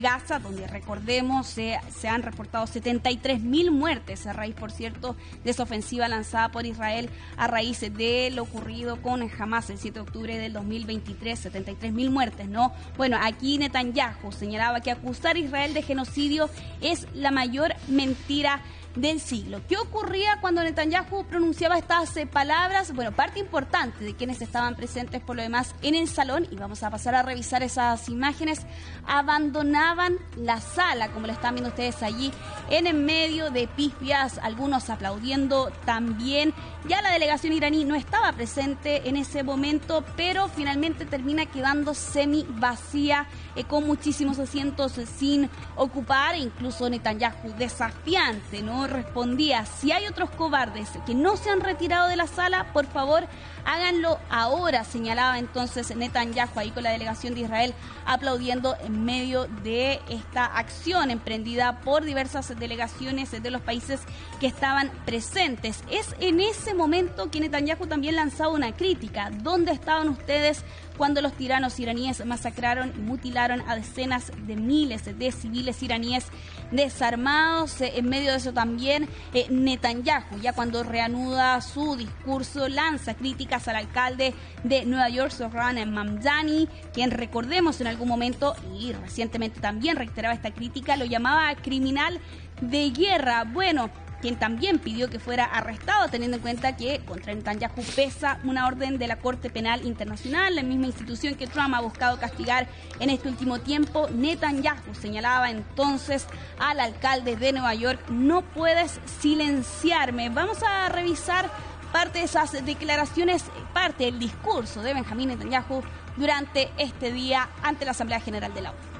Gaza, donde recordemos se han reportado 73.000 muertes a raíz, por cierto, de esa ofensiva lanzada por Israel a raíz de lo ocurrido con Hamas el 7 de octubre del 2023, 73.000 muertes, ¿no? Bueno, aquí Netanyahu señalaba que acusar a Israel de genocidio es la mayor mentira del siglo. ¿Qué ocurría cuando Netanyahu pronunciaba estas palabras? Bueno, parte importante de quienes estaban presentes por lo demás en el salón, y vamos a pasar a revisar esas imágenes, abandonaban la sala, como lo están viendo ustedes allí, en el medio de pifias, algunos aplaudiendo también. Ya la delegación iraní no estaba presente en ese momento, pero finalmente termina quedando semi vacía, con muchísimos asientos sin ocupar. Incluso Netanyahu, desafiante, ¿no?, respondía: si hay otros cobardes que no se han retirado de la sala, por favor háganlo ahora, señalaba entonces Netanyahu ahí con la delegación de Israel aplaudiendo en medio de esta acción emprendida por diversas delegaciones de los países que estaban presentes. Es en ese momento que Netanyahu también lanzaba una crítica: ¿dónde estaban ustedes cuando los tiranos iraníes masacraron y mutilaron a decenas de miles de civiles iraníes desarmados? En medio de eso también Netanyahu, ya cuando reanuda su discurso, lanza críticas al alcalde de Nueva York, Zohran Mamdani, quien, recordemos, en algún momento y recientemente también reiteraba esta crítica, lo llamaba criminal de guerra. Bueno, quien también pidió que fuera arrestado, teniendo en cuenta que contra Netanyahu pesa una orden de la Corte Penal Internacional, la misma institución que Trump ha buscado castigar en este último tiempo. Netanyahu señalaba entonces al alcalde de Nueva York: no puedes silenciarme. Vamos a revisar parte de esas declaraciones, parte del discurso de Benjamín Netanyahu durante este día ante la Asamblea General de la ONU.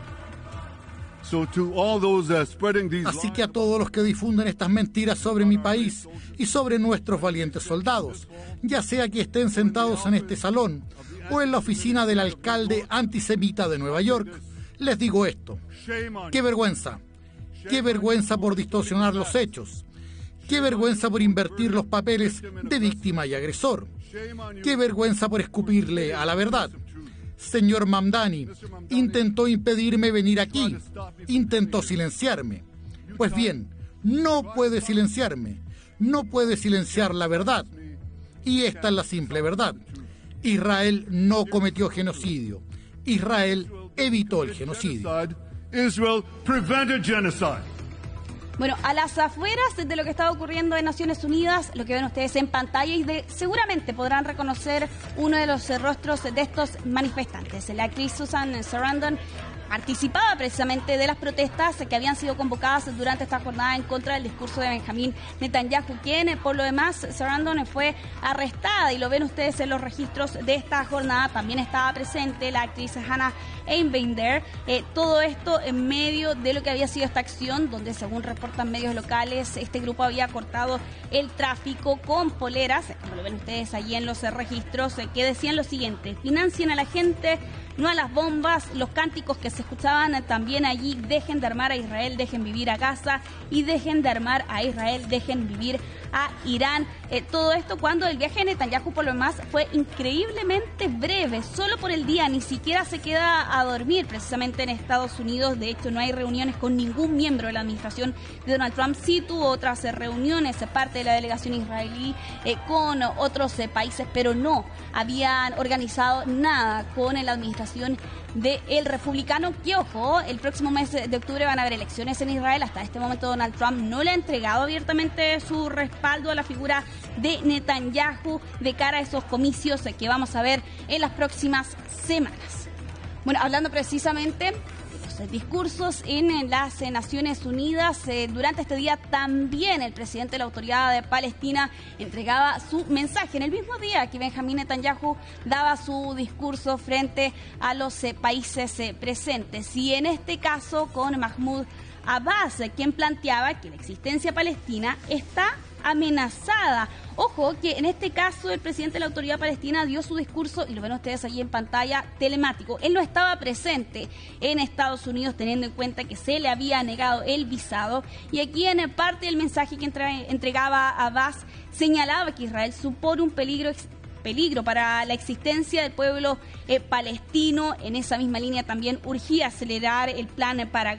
Así que a todos los que difunden estas mentiras sobre mi país y sobre nuestros valientes soldados, ya sea que estén sentados en este salón o en la oficina del alcalde antisemita de Nueva York, les digo esto: ¡qué vergüenza! ¡Qué vergüenza por distorsionar los hechos! ¡Qué vergüenza por invertir los papeles de víctima y agresor! ¡Qué vergüenza por escupirle a la verdad! Señor Mamdani, intentó impedirme venir aquí, intentó silenciarme. Pues bien, no puede silenciarme, no puede silenciar la verdad. Y esta es la simple verdad: Israel no cometió genocidio, Israel evitó el genocidio. Israel prevented genocide. Bueno, a las afueras de lo que estaba ocurriendo en Naciones Unidas, lo que ven ustedes en pantalla, y seguramente podrán reconocer uno de los rostros de estos manifestantes. La actriz Susan Sarandon participaba precisamente de las protestas que habían sido convocadas durante esta jornada en contra del discurso de Benjamín Netanyahu, quien, por lo demás, Sarandon fue arrestada, y lo ven ustedes en los registros de esta jornada. También estaba presente la actriz Hannah Einbinder. Todo esto en medio de lo que había sido esta acción, donde, según reportan medios locales, este grupo había cortado el tráfico con poleras, como lo ven ustedes allí en los registros, que decían lo siguiente: financien a la gente, no a las bombas. Los cánticos que se escuchaban también allí: dejen de armar a Israel, dejen vivir a Gaza, y dejen de armar a Israel, dejen vivir a Irán. Todo esto cuando el viaje de Netanyahu, por lo demás, fue increíblemente breve, solo por el día, ni siquiera se queda a dormir precisamente en Estados Unidos. De hecho, no hay reuniones con ningún miembro de la administración de Donald Trump. Sí tuvo otras reuniones, parte de la delegación israelí, con otros países, pero no habían organizado nada con la administración del republicano, que, ojo, el próximo mes de octubre van a haber elecciones en Israel. Hasta este momento Donald Trump no le ha entregado abiertamente su respaldo a la figura de Netanyahu de cara a esos comicios que vamos a ver en las próximas semanas. Bueno, hablando precisamente de los discursos en las Naciones Unidas, durante este día también el presidente de la Autoridad de Palestina entregaba su mensaje en el mismo día que Benjamín Netanyahu daba su discurso frente a los países presentes, y en este caso con Mahmoud Abbas, quien planteaba que la existencia palestina está amenazada. Ojo que en este caso el presidente de la Autoridad Palestina dio su discurso, y lo ven ustedes allí en pantalla, telemático. Él no estaba presente en Estados Unidos, teniendo en cuenta que se le había negado el visado, y aquí en parte del mensaje que entregaba Abbas señalaba que Israel supone un peligro para la existencia del pueblo palestino. En esa misma línea también urgía acelerar el plan para